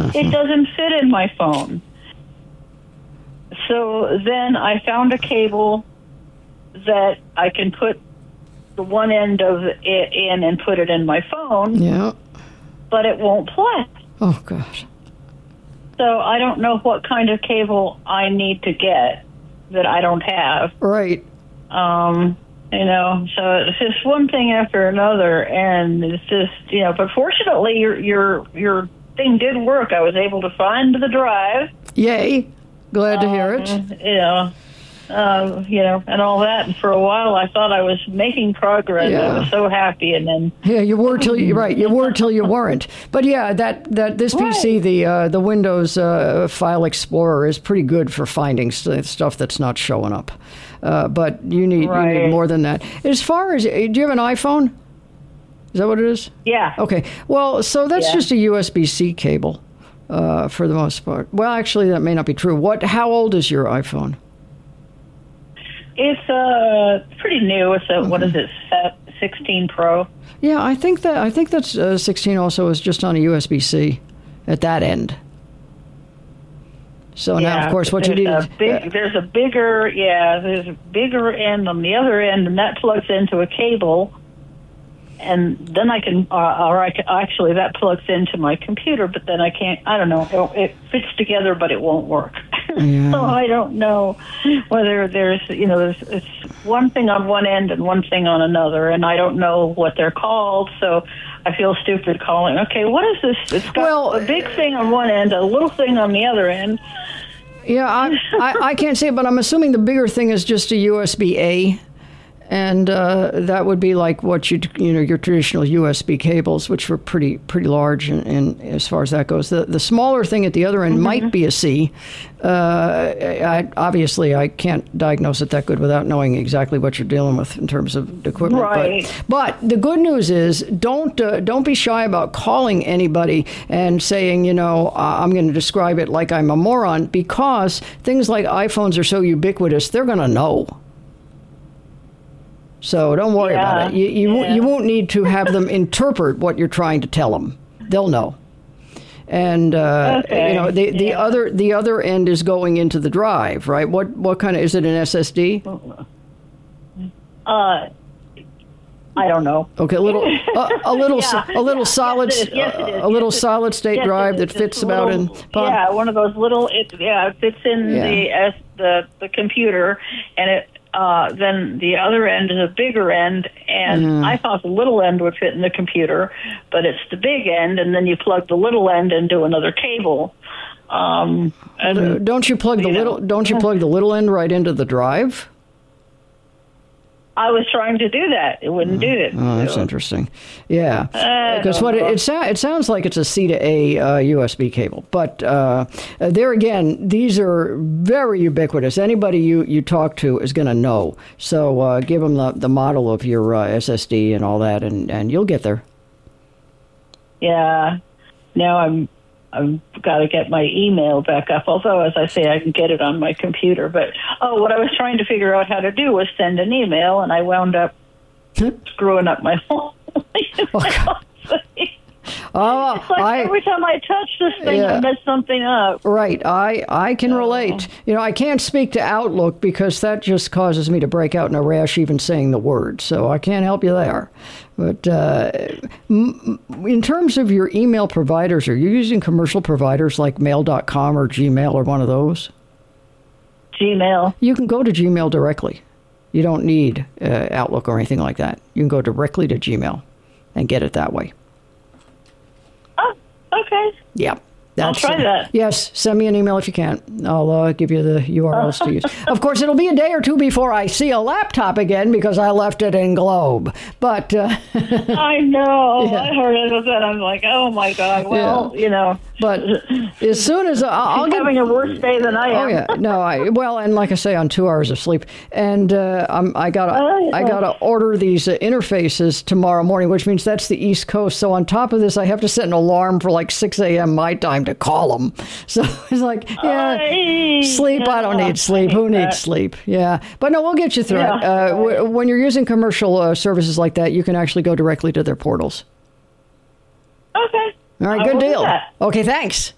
It doesn't fit in my phone. So then I found a cable that I can put the one end of it in and put it in my phone. Yeah. But it won't play. Oh, gosh. So I don't know what kind of cable I need to get that I don't have. Right. So it's just one thing after another, and it's just, but fortunately your thing did work. I was able to find the drive. Yay. Glad to hear it. And all that. And for a while, I thought I was making progress. Yeah. I was so happy, and then you were till you weren't. But yeah, this PC, the Windows File Explorer, is pretty good for finding stuff that's not showing up. But you need more than that. As far as, do you have an iPhone? Is that what it is? Yeah. Okay. Well, so that's just a USB-C cable for the most part. Well, actually, that may not be true. How old is your iPhone? It's pretty new. It's what is it, 16 Pro? Yeah, I think that's 16 also is just on a USB-C at that end. So now, of course, what you need there's a bigger end on the other end, and that plugs into a cable. And then I can, actually, that plugs into my computer, but then I can't, I don't know, it fits together, but it won't work. Yeah. So I don't know whether there's it's one thing on one end and one thing on another, and I don't know what they're called, so I feel stupid calling. Okay, what is this? It's got a big thing on one end, a little thing on the other end. Yeah, I can't say it, but I'm assuming the bigger thing is just a USB-A. And that would be like what your traditional USB cables, which were pretty large, and as far as that goes, the smaller thing at the other end might be a C. Obviously, I can't diagnose it that good without knowing exactly what you're dealing with in terms of equipment. Right. But the good news is, don't be shy about calling anybody and saying, I'm going to describe it like I'm a moron, because things like iPhones are so ubiquitous, they're going to know. So don't worry about it. You won't need to have them interpret what you're trying to tell them. They'll know. And the other end is going into the drive, right? What kind of, is it an SSD? I don't know. Okay, a little solid state drive that fits about in. Yeah, one of those little. It fits in the computer, and it. Then the other end is a bigger end, and I thought the little end would fit in the computer, but it's the big end, and then you plug the little end into another cable. Don't you plug the little end right into the drive? I was trying to do that. It wouldn't do it. Oh, that's interesting. Yeah, because it sounds like it's a C to A USB cable. But there again, these are very ubiquitous. Anybody you talk to is going to know. So give them the model of your SSD and all that, and you'll get there. Yeah. Now I've got to get my email back up, although, as I say, I can get it on my computer. But, what I was trying to figure out how to do was send an email, and I wound up screwing up my phone. Every time I touch this thing, I mess something up. Right. I can relate. I can't speak to Outlook because that just causes me to break out in a rash even saying the word. So I can't help you there. But in terms of your email providers, are you using commercial providers like Mail.com or Gmail or one of those? Gmail. You can go to Gmail directly. You don't need Outlook or anything like that. You can go directly to Gmail and get it that way. Oh, okay. Yeah. I'll try that. Yes, send me an email if you can. I'll give you the URLs to use. Of course, it'll be a day or two before I see a laptop again because I left it in Globe. But I know. Yeah. I heard it, and I'm like, oh my God. Well, But as soon as I'll get having a worse day than I am. Oh yeah, no. And like I say, on 2 hours of sleep, and I gotta order these interfaces tomorrow morning, which means that's the East Coast. So on top of this, I have to set an alarm for like 6 a.m. my time to call them. So it's like, sleep. I don't need sleep. Who needs sleep? Yeah, but no, we'll get you through it. When you're using commercial services like that, you can actually go directly to their portals. Okay. All right, good deal. Okay, thanks.